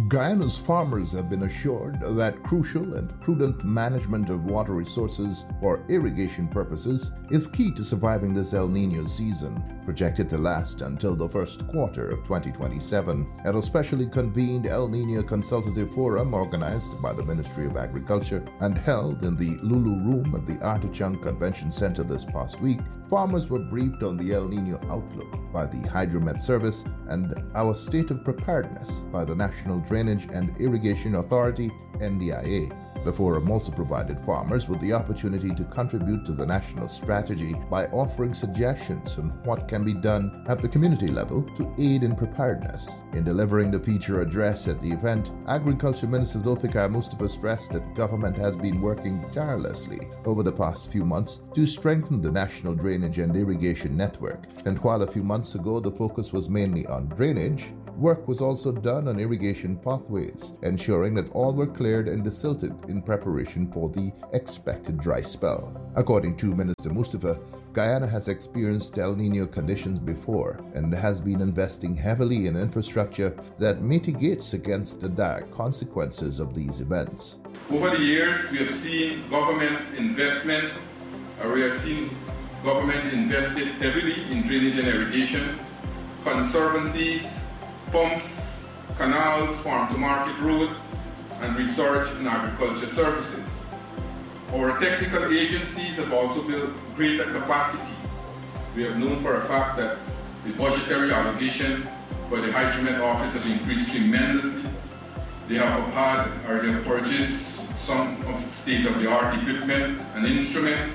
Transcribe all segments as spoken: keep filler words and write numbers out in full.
Guyana's farmers have been assured that crucial and prudent management of water resources for irrigation purposes is key to surviving this El Niño season, projected to last until the first quarter of twenty twenty-seven. At a specially convened El Niño Consultative Forum organized by the Ministry of Agriculture and held in the Lulu Room at the Artichunk Convention Center this past week, farmers were briefed on the El Niño outlook by the Hydromet Service and our state of preparedness by the National Drainage and Irrigation Authority, N D I A. The forum also provided farmers with the opportunity to contribute to the national strategy by offering suggestions on what can be done at the community level to aid in preparedness. In delivering the feature address at the event, Agriculture Minister Zulfikar Mustafa stressed that government has been working tirelessly over the past few months to strengthen the national drainage and irrigation network. And while a few months ago the focus was mainly on drainage, work was also done on irrigation pathways, ensuring that all were cleared and desilted in preparation for the expected dry spell. According to Minister Mustafa, Guyana has experienced El Niño conditions before and has been investing heavily in infrastructure that mitigates against the dire consequences of these events. Over the years, we have seen government investment, or we have seen government invested heavily in drainage and irrigation, conservancies, pumps, canals, farm-to-market road, and research and agriculture services. Our technical agencies have also built greater capacity. We have known for a fact that the budgetary allocation for the Hydromet office has increased tremendously. They have had, or they have purchased some of state-of-the-art equipment and instruments.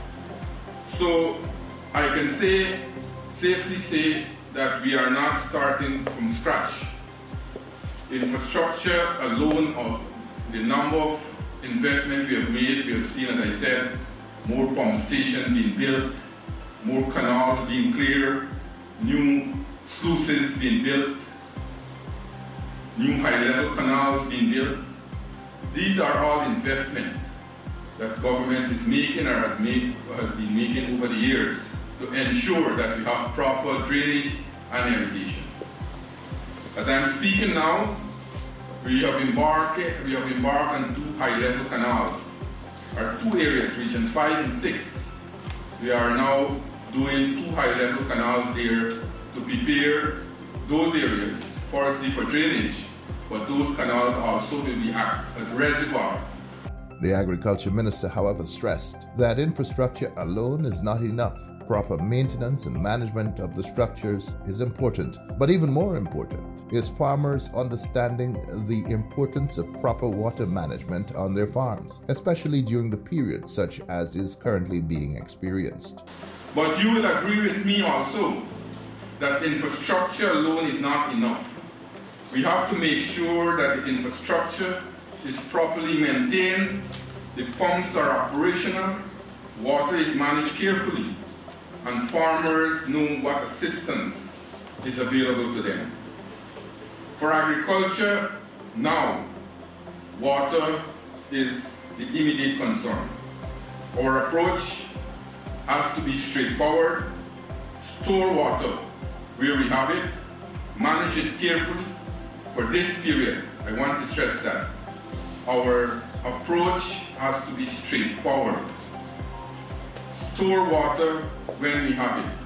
So I can say, safely say, that we are not starting from scratch. Infrastructure alone, of the number of investment we have made, we have seen, as I said, more pump stations being built, more canals being cleared, new sluices being built, new high-level canals being built. These are all investment that government is making or has, made, has been making over the years to ensure that we have proper drainage and irrigation. As I'm speaking now, we have embarked, we have embarked on two high-level canals, or two areas, regions five and six. We are now doing two high-level canals there to prepare those areas, firstly for drainage, but those canals also will be act as reservoir. The Agriculture Minister, however, stressed that infrastructure alone is not enough. Proper maintenance and management of the structures is important, but even more important is farmers understanding the importance of proper water management on their farms, especially during the period such as is currently being experienced. But you will agree with me also that infrastructure alone is not enough. We have to make sure that the infrastructure is properly maintained, the pumps are operational, water is managed carefully, and farmers know what assistance is available to them. For agriculture, now, water is the immediate concern. Our approach has to be straightforward: store water where we have it, manage it carefully. For this period, I want to stress that our approach has to be straightforward. Store water when we have it.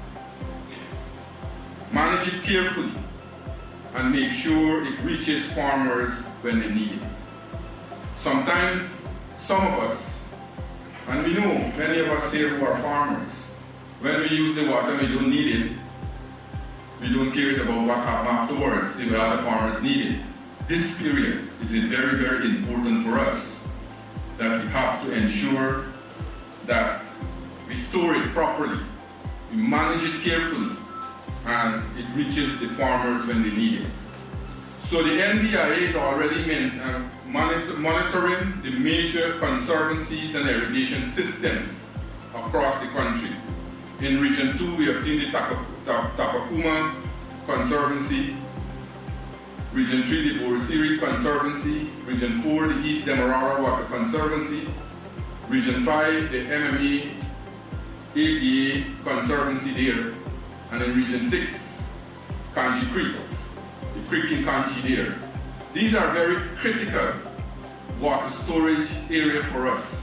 Manage it carefully and make sure it reaches farmers when they need it. Sometimes, some of us, and we know many of us here who are farmers, when we use the water and we don't need it, we don't care about what happens afterwards if the other farmers need it. This period is very, very important for us, that we have to ensure that we store it properly, we manage it carefully, and it reaches the farmers when they need it. So the N D I A is already min, uh, monitor, monitoring the major conservancies and irrigation systems across the country. In Region two, we have seen the Tapakuma Conservancy, Region three, the Borosiri Conservancy, Region four, the East Demerara Water Conservancy, Region five, the M M A A D A Conservancy there, and in Region six, Kanchi Creek, the creek in Kanchi there. These are very critical water storage area for us.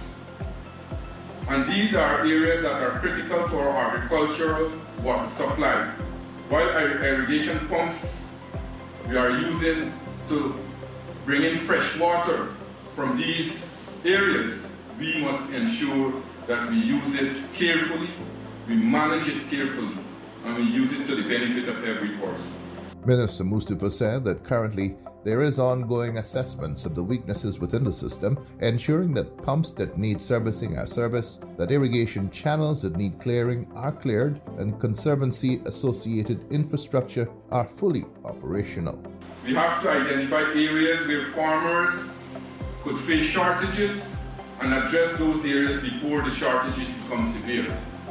And these are areas that are critical to our agricultural water supply. While our irrigation pumps we are using to bring in fresh water from these areas, we must ensure that we use it carefully, we manage it carefully, and we use it to the benefit of every person. Minister Mustafa said that currently there is ongoing assessments of the weaknesses within the system, ensuring that pumps that need servicing are serviced, that irrigation channels that need clearing are cleared, and conservancy-associated infrastructure are fully operational. We have to identify areas where farmers could face shortages and address those areas before the shortages become severe.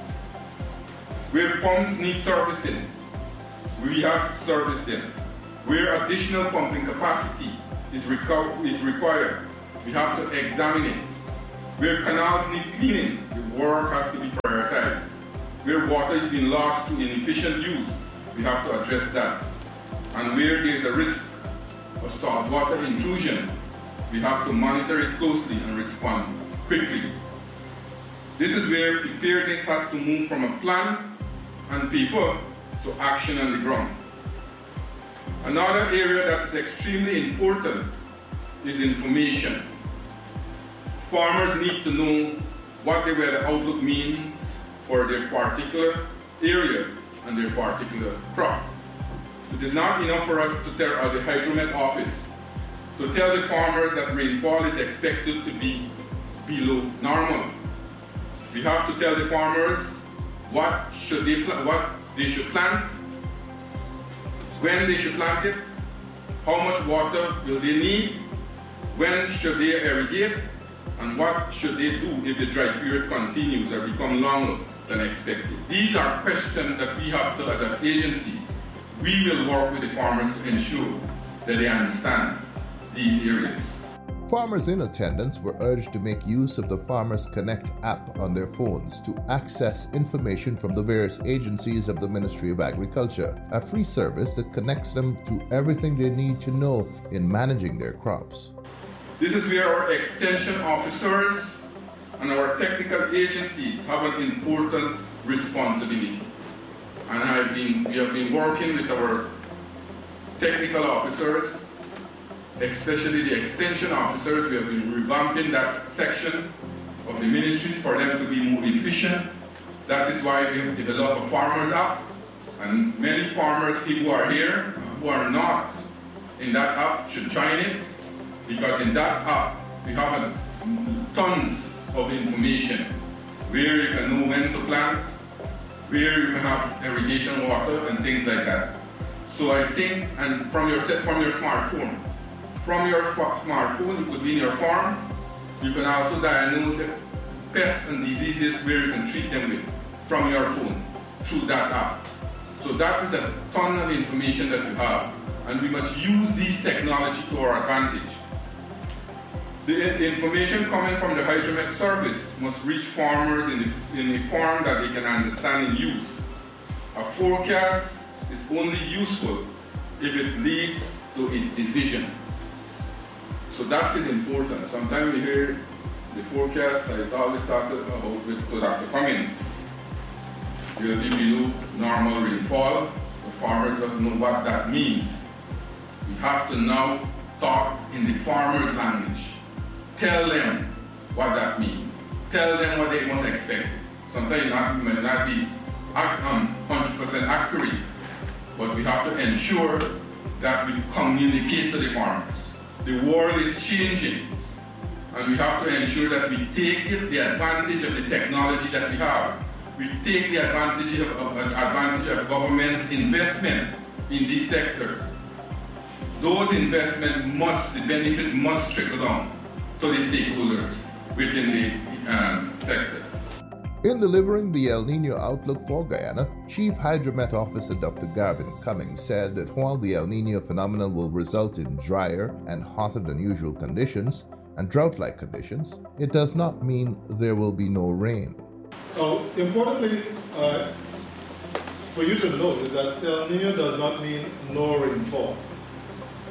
Where pumps need servicing, we have to service them. Where additional pumping capacity is, reco- is required, we have to examine it. Where canals need cleaning, the work has to be prioritized. Where water is being lost through inefficient use, we have to address that. And where there is a risk of saltwater intrusion, we have to monitor it closely and respond quickly. This is where preparedness has to move from a plan and paper to action on the ground. Another area that is extremely important is information. Farmers need to know what the weather outlook means for their particular area and their particular crop. It is not enough for us to tell the Hydromet office to tell the farmers that rainfall is expected to be below normal. We have to tell the farmers what should they pl- what they should plant, when they should plant it, how much water will they need, when should they irrigate, and what should they do if the dry period continues or becomes longer than expected. These are questions that we have to, as an agency, we will work with the farmers to ensure that they understand these areas. Farmers in attendance were urged to make use of the Farmers Connect app on their phones to access information from the various agencies of the Ministry of Agriculture, a free service that connects them to everything they need to know in managing their crops. This is where our extension officers and our technical agencies have an important responsibility. And I've been, we have been working with our technical officers, especially the extension officers. We have been revamping that section of the ministry for them to be more efficient. That is why we have developed a farmers app. And many farmers who are here, who are not in that app, should join it, because in that app we have a, tons of information where you can know when to plant, where you can have irrigation water and things like that. So I think, and from your from your smartphone, from your smartphone, it could be in your farm. You can also diagnose pests and diseases where you can treat them with from your phone through that app. So that is a ton of information that we have, and we must use this technology to our advantage. The, the information coming from the Hydromet service must reach farmers in, the, in a form that they can understand and use. A forecast is only useful if it leads to a decision. So that's it important. Sometimes we hear the forecast, it's always talked about with to Doctor Cummings. It will be below normal rainfall. The farmers doesn't know what that means. We have to now talk in the farmer's language. Tell them what that means. Tell them what they must expect. Sometimes it may not be um, one hundred percent accurate, but we have to ensure that we communicate to the farmers. The world is changing, and we have to ensure that we take the advantage of the technology that we have. We take the advantage of, of, advantage of government's investment in these sectors. Those investments must, the benefit must trickle down to the stakeholders within the um, sector. In delivering the El Nino outlook for Guyana, Chief Hydromet Officer Doctor Garvin Cummings said that while the El Nino phenomenon will result in drier and hotter than usual conditions and drought-like conditions, it does not mean there will be no rain. So, importantly, uh, for you to note is that El Nino does not mean no rainfall.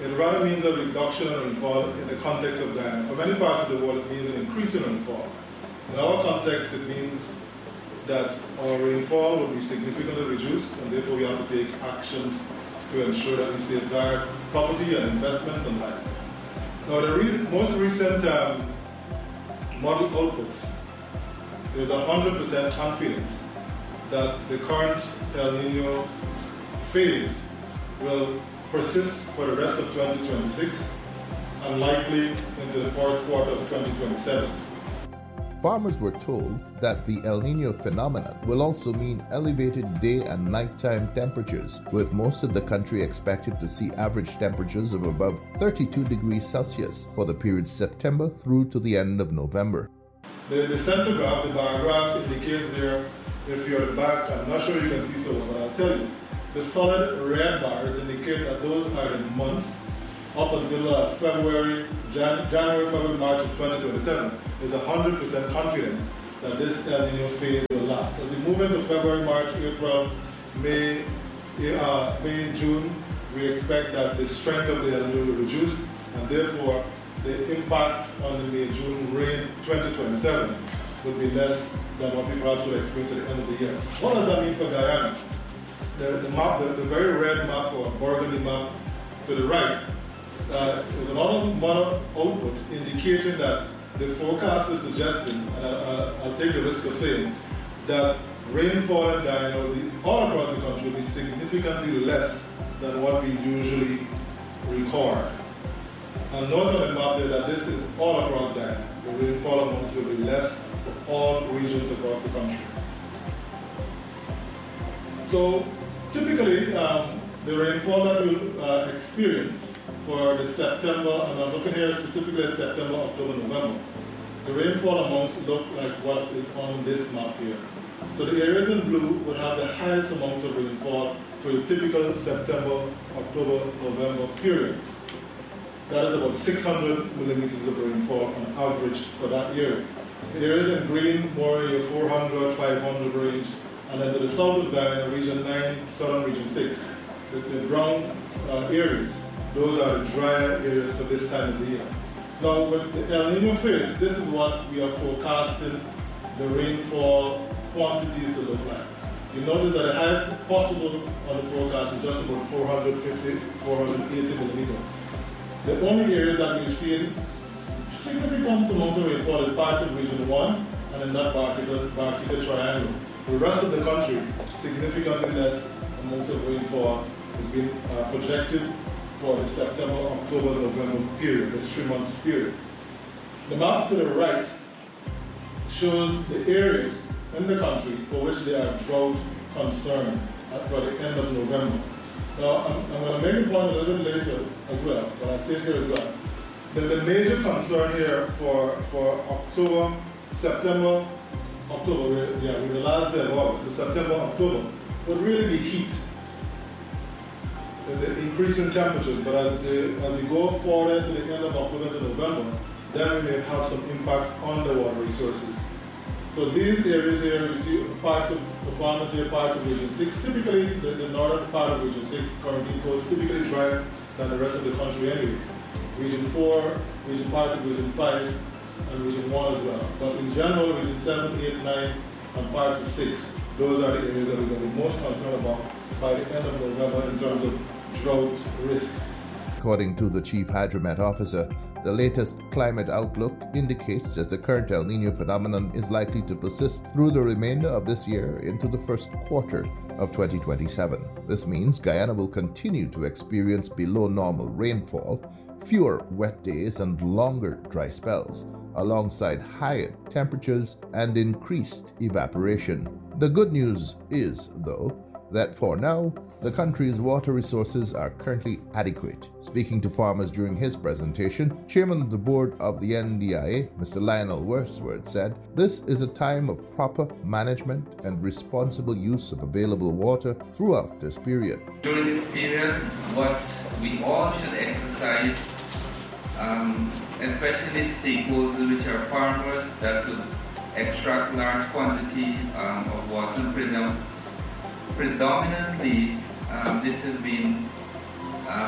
it rather means a reduction in rainfall in the context of Guyana. For many parts of the world, it means an increase in rainfall. In our context, it means that our rainfall will be significantly reduced, and therefore we have to take actions to ensure that we safeguard property and investments and life. Now, the re- most recent um, model outputs, there's a one hundred percent confidence that the current El Nino phase will persist for the rest of twenty twenty-six and likely into the first quarter of twenty twenty-seven. Farmers were told that the El Nino phenomenon will also mean elevated day and nighttime temperatures, with most of the country expected to see average temperatures of above thirty-two degrees Celsius for the period September through to the end of November. The, the center graph, the bar graph, indicates there, if you're at the back, I'm not sure you can see so well, but I'll tell you. The solid red bars indicate that those are the months up until uh, February, Jan- January, February, March of twenty twenty-seven. There's one hundred percent confidence that this El Nino phase will last. As we move into February, March, April, May, uh, May, June, we expect that the strength of the El Nino will reduce, and therefore the impact on the May, June rain twenty twenty-seven would be less than what we perhaps would experience at the end of the year. What does that mean for Guyana? The, the map, the, the very red map or burgundy map to the right, uh, is another model output indicating that the forecast is suggesting, and I, I'll take the risk of saying, that rainfall in Guyana will be, all across the country will be significantly less than what we usually record. And note on the map there that this is all across Guyana. The rainfall amounts will be less for all regions across the country. So typically, um, the rainfall that we'll uh, experience for the September, and I'm looking here specifically at September, October, November, the rainfall amounts look like what is on this map here. So the areas in blue would have the highest amounts of rainfall for the typical September, October, November period. That is about six hundred millimeters of rainfall on average for that year. The areas in green, more in your four hundred, five hundred range, and then to the south of Guyana, region nine, southern region six, the, the brown uh, areas, those are the drier areas for this time of the year. Now, with the El Nino phase, this is what we are forecasting the rainfall quantities to look like. You notice that the highest possible on the forecast is just about four hundred fifty, four hundred eighty millimeters. The only areas that we've seen significant amounts of rainfall is parts of region one and in that particular, particular triangle. The rest of the country, significantly less amounts of rainfall has been uh, projected for the September, October, November period, this three months period. The map to the right shows the areas in the country for which there are drought concern for the end of November. Now, I'm, I'm going to make a point a little bit later as well, but I'll say it here as well. The, the major concern here for, for October, September, October, we're, yeah, we're the last day of August, the September, October, would really be heat. The, the increase in temperatures, but as, the, as we go forward to the end of October to November, then we may have some impacts on the water resources. So these areas here, we see parts of the farmers here, parts of region six. Typically, the, the northern part of region six, currently coast, typically drier than the rest of the country anyway. Region four, region parts of region five, and region one as well. But in general, region seven, eight, nine, and parts of six, those are the areas that we're going to be most concerned about by the end of November in terms of drought risk. According to the Chief Hydromet Officer, the latest climate outlook indicates that the current El Nino phenomenon is likely to persist through the remainder of this year into the first quarter of twenty twenty-seven. This means Guyana will continue to experience below normal rainfall, fewer wet days and longer dry spells, alongside higher temperatures and increased evaporation. The good news is, though, that for now, the country's water resources are currently adequate. Speaking to farmers during his presentation, Chairman of the Board of the N D I A, Mister Lionel Wordsworth, said, "This is a time of proper management and responsible use of available water throughout this period." During this period, what we all should exercise, um, especially stakeholders which are farmers that could extract large quantity um, of water predom- predominantly Um, this has been um, the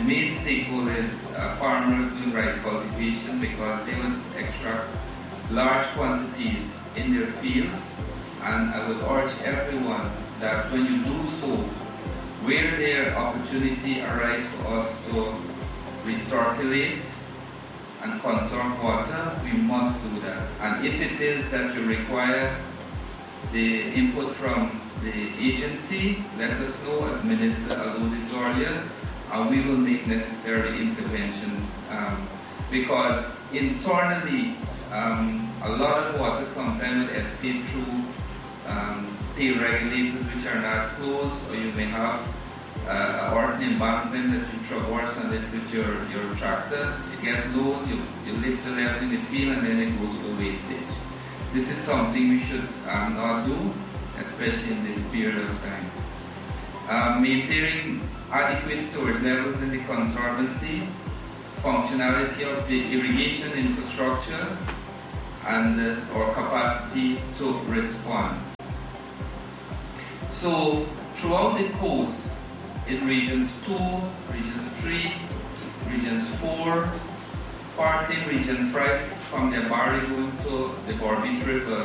the main stakeholder is uh, farmers doing rice cultivation, because they would extract large quantities in their fields. And I would urge everyone that when you do so, where there opportunity arises for us to recirculate and conserve water, we must do that. And if it is that you require the input from the agency, let us know, as Minister alluded to earlier, and we will make necessary intervention. Um, because internally, um, a lot of water sometimes will escape through um, tail regulators which are not closed, or you may have uh, or an embankment that you traverse on it with your, your tractor. You get low, you, you lift the level in the field, and then it goes to wastage. This is something we should um, not do, especially in this period of time. Uh, maintaining adequate storage levels in the conservancy, functionality of the irrigation infrastructure, and uh, our capacity to respond. So, throughout the coast, in regions two, regions three, regions four, partly in region five, from the Barry going to the Berbice River,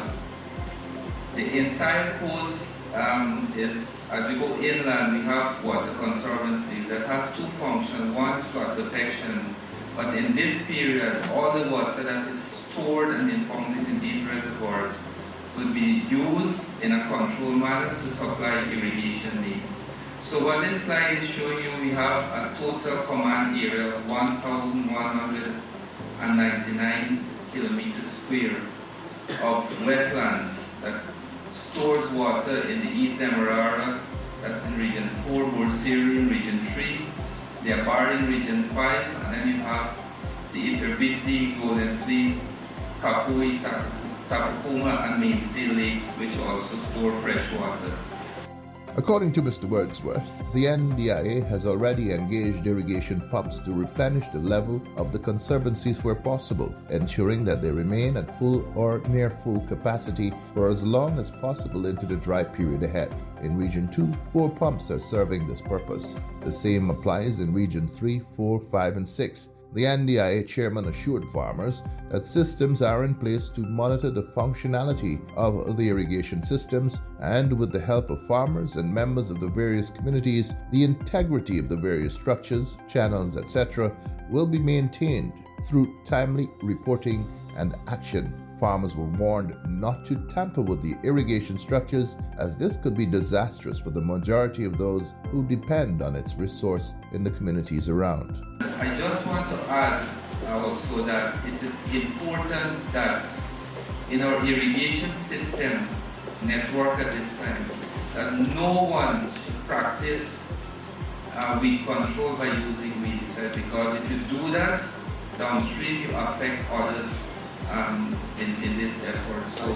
the entire coast um, is, as we go inland, we have water conservancies that has two functions. One is flood protection, but in this period, all the water that is stored and impounded in these reservoirs will be used in a controlled manner to supply irrigation needs. So what this slide is showing you, we have a total command area of one thousand one hundred ninety-nine kilometers square of wetlands that stores water in the East Demerara, that's in region four, Bursiri in region three, the Abari in region five, and then you have the Iterbisi, Golden Fleece, Kapui, Tapukuma, and Mainstay lakes, which also store fresh water. According to Mister Wordsworth, the N D I A has already engaged irrigation pumps to replenish the level of the conservancies where possible, ensuring that they remain at full or near full capacity for as long as possible into the dry period ahead. In Region two, four pumps are serving this purpose. The same applies in Regions three, four, five, and six. The N D I A chairman assured farmers that systems are in place to monitor the functionality of the irrigation systems, and with the help of farmers and members of the various communities, the integrity of the various structures, channels, et cetera will be maintained through timely reporting and action. Farmers were warned not to tamper with the irrigation structures, as this could be disastrous for the majority of those who depend on its resource in the communities around. I just want to add also that it's important that in our irrigation system network at this time, that no one should practice uh, weed control by using weedicide, because if you do that, downstream you affect others Um, in, in this effort. So,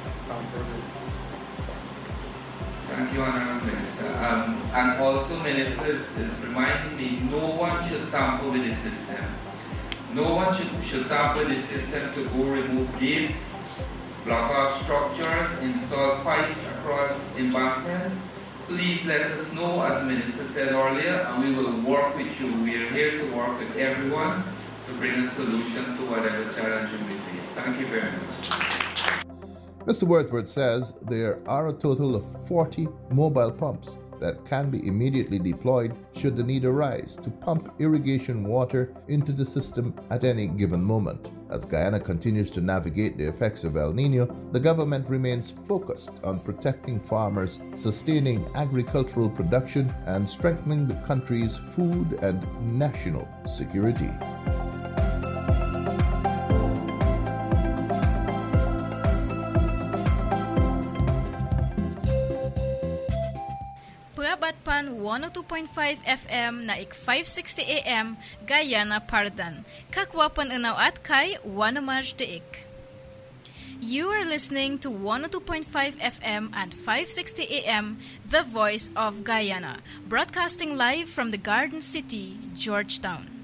thank you, Honorable Minister. Um, and also, Minister is, is reminding me, no one should tamper with the system. No one should, should tamper with the system to go remove gates, block off structures, install pipes across embankment. Please let us know, as the Minister said earlier, and we will work with you. We are here to work with everyone to bring a solution to whatever challenge you may face. Thank you very much. Mister Wordsworth says there are a total of forty mobile pumps that can be immediately deployed should the need arise to pump irrigation water into the system at any given moment. As Guyana continues to navigate the effects of El Nino, the government remains focused on protecting farmers, sustaining agricultural production, and strengthening the country's food and national security. one oh two point five F M na ik five sixty A M Guyana Pardan. Kakwapan unaw at kay Wanamaj deik. You are listening to one oh two point five F M and five sixty A M, The Voice of Guyana, broadcasting live from the Garden City, Georgetown.